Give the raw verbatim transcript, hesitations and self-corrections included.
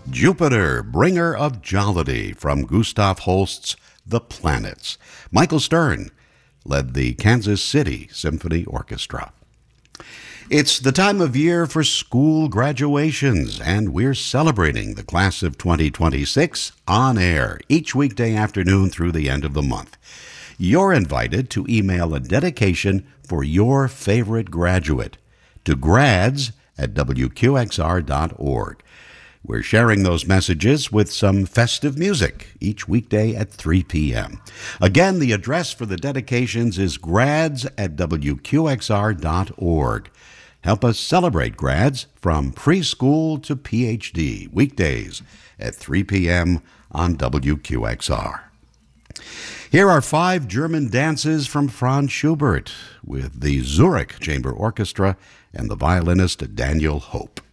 Jupiter, bringer of jollity, from Gustav Holst's The Planets. Michael Stern led the Kansas City Symphony Orchestra. It's the time of year for school graduations, and we're celebrating the class of twenty twenty-six on air each weekday afternoon through the end of the month. You're invited to email a dedication for your favorite graduate to grads at W Q X R dot org. We're sharing those messages with some festive music each weekday at three p.m. Again, the address for the dedications is grads at W Q X R dot org. Help us celebrate grads from preschool to P H D, weekdays at three p.m. on W Q X R. Here are five German dances from Franz Schubert with the Zurich Chamber Orchestra and the violinist Daniel Hope.